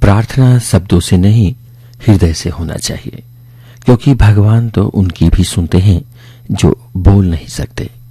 प्रार्थना शब्दों से नहीं, हृदय से होना चाहिए, क्योंकि भगवान तो उनकी भी सुनते हैं जो बोल नहीं सकते।